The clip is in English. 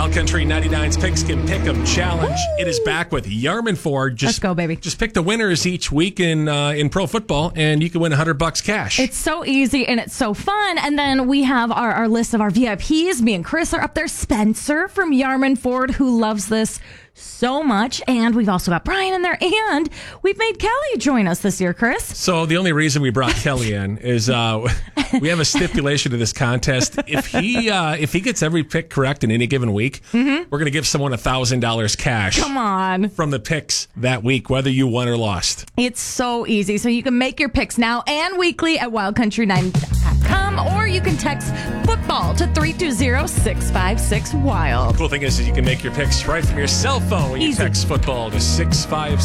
Wild Country 99's Pigskin Pick'em Challenge. Woo! It is back with Yarman Ford. Let's go, baby. Just pick the winners each week in pro football, and you can win $100 cash. It's so easy and it's so fun. And then we have our list of our VIPs. Me and Chris are up there. Spencer from Yarman Ford, who loves this so much. And we've also got Brian in there. And we've made Kelly join us this year, Chris. So the only reason we brought Kelly in is we have a stipulation to this contest. If he gets every pick correct in any given week, we're going to give someone $1,000 cash. Come on. From the picks that week, whether you won or lost. It's so easy. So you can make your picks now and weekly at wildcountry9.com, or you can text football to 320-656-WILD. Cool thing is you can make your picks right from your cell phone when you Easy. text football to 656